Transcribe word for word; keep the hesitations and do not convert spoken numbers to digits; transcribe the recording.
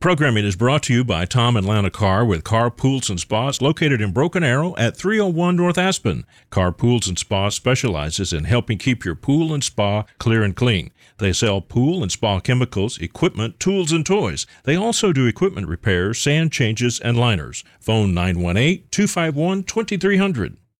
Programming is brought to you by Tom and Lana Carr with Carr Pools and Spas located in Broken Arrow at three oh one North Aspen. Carr Pools and Spa specializes in helping keep your pool and spa clear and clean. They sell pool and spa chemicals, equipment, tools, and toys. They also do equipment repairs, sand changes, and liners. Phone nine one eight, two five one, two three zero zero.